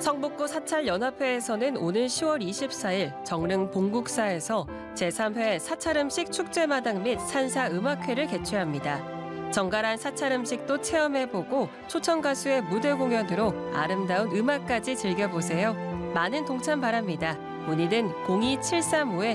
성북구 사찰연합회에서는 오늘 10월 24일 정릉 봉국사에서 제3회 사찰음식 축제마당 및 산사음악회를 개최합니다. 정갈한 사찰음식도 체험해보고 초청 가수의 무대 공연으로 아름다운 음악까지 즐겨보세요. 많은 동참 바랍니다. 문의는 02735